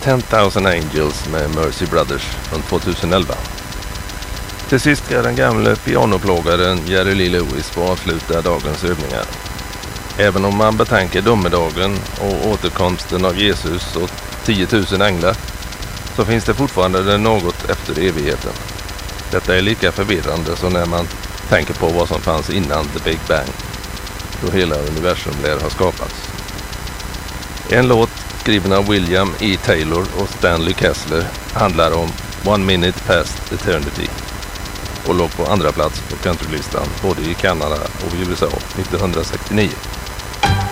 10,000 Angels med Mercy Brothers från 2011. Till sist ska den gamle pianoplågaren Jerry Lee Lewis få avsluta dagens övningar. Även om man betänker domedagen och återkomsten av Jesus och 10 000 änglar, så finns det fortfarande något efter evigheten. Detta är lika förvirrande som när man tänker på vad som fanns innan The Big Bang, då hela universum lär ha skapats. En låt skriven av William E. Taylor och Stanley Kessler handlar om One Minute Past Eternity och låg på andra plats på countrylistan både i Kanada och i USA 1969.